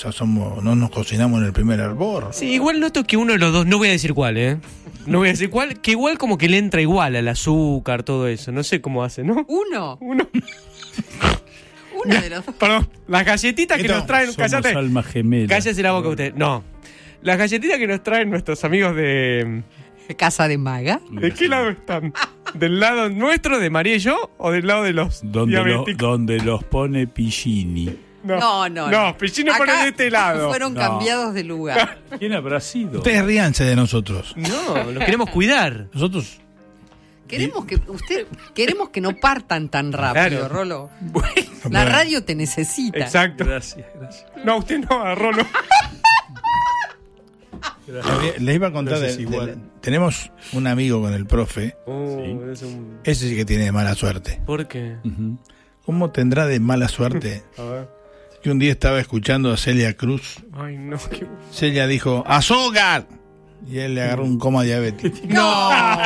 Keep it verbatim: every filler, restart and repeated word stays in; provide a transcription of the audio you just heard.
sea, somos, no nos cocinamos en el primer hervor. Sí, igual noto que uno de los dos, no voy a decir cuál, ¿eh? No voy a decir cuál, que igual como que le entra igual al azúcar, todo eso. No sé cómo hace, ¿no? ¿Uno? Uno. Uno de los dos. Perdón, las galletitas que Esto, nos traen... Somos Cállate. alma gemela. Cállese la boca usted. No. Las galletitas que nos traen nuestros amigos de... Casa de Maga. ¿De qué lado están? ¿Del lado nuestro, de María y yo, o del lado de los Donde, lo- diabéticos? donde los pone Pillini. No, no. No, Pichino pone Acá de este lado. Fueron No. cambiados de lugar. ¿Quién habrá sido? Ustedes ríanse de nosotros. No, los queremos cuidar. Nosotros... Queremos que usted queremos que no partan tan rápido, Claro. Rolo. Bueno, La radio te necesita. exacto. Gracias, gracias. No, usted no, a Rolo. Les iba a contar, No sé de- si de- igual. tenemos un amigo con el profe, Oh, Sí. es un... ese sí que tiene mala suerte. ¿Por qué? Ujú. ¿Cómo tendrá de mala suerte A ver. que un día estaba escuchando a Celia Cruz? Ay, no, qué... Celia dijo, ¡azúcar! Y él le agarró un coma diabético. No.